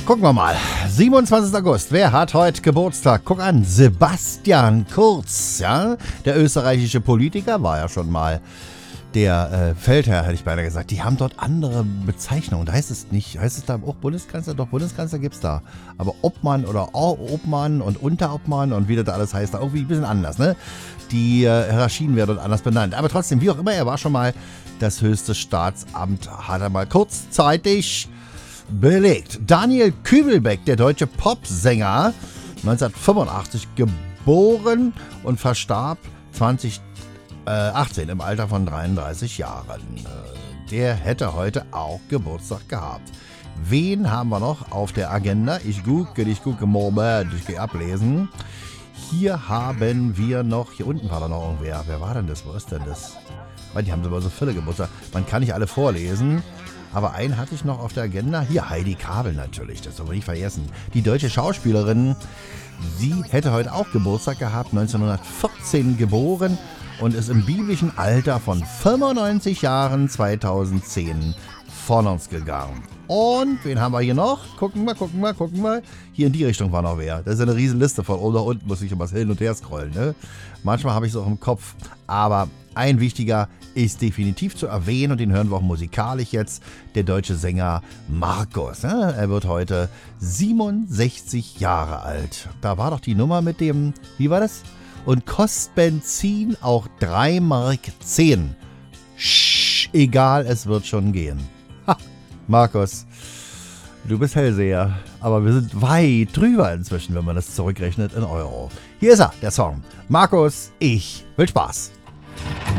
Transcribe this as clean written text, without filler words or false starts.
gucken wir mal. 27. August. Wer hat heute Geburtstag? Guck an, Sebastian Kurz. Ja? Der österreichische Politiker war ja schon mal der Feldherr, hätte ich beinahe gesagt. Die haben dort andere Bezeichnungen. Da heißt es nicht. Heißt es da auch Bundeskanzler? Doch, Bundeskanzler gibt es da. Aber Obmann oder Obmann und Unterobmann und wie das da alles heißt, da irgendwie ein bisschen anders. Ne? Die Hierarchien werden dort anders benannt. Aber trotzdem, wie auch immer, er war schon mal das höchste Staatsamt, hat er mal kurzzeitig belegt. Daniel Kübelbeck, der deutsche Popsänger, 1985 geboren und verstarb 2018 im Alter von 33 Jahren. Der hätte heute auch Geburtstag gehabt. Wen haben wir noch auf der Agenda? Ich gucke mal, ich gehe ablesen. Hier haben wir noch, hier unten war da noch irgendwer. Wer war denn das? Wo ist denn das? Weil die haben immer so viele Geburtstag. Man kann nicht alle vorlesen. Aber einen hatte ich noch auf der Agenda. Hier Heidi Kabel natürlich, das soll man nicht vergessen. Die deutsche Schauspielerin, sie hätte heute auch Geburtstag gehabt, 1914 geboren und ist im biblischen Alter von 95 Jahren 2010 von uns gegangen. Und wen haben wir hier noch? Gucken wir. Hier in die Richtung war noch wer. Das ist eine riesen Liste von oben nach unten, muss ich immer hin und her scrollen. Ne? Manchmal habe ich es auch im Kopf, aber ein wichtiger ist definitiv zu erwähnen und den hören wir auch musikalisch jetzt, der deutsche Sänger Markus. Ne? Er wird heute 67 Jahre alt. Da war doch die Nummer mit dem, wie war das? Und kostet Benzin auch 3,10 Mark. Egal, es wird schon gehen. Ha, Markus, du bist Hellseher, aber wir sind weit drüber inzwischen, wenn man das zurückrechnet in Euro. Hier ist er, der Song. Markus, ich will Spaß.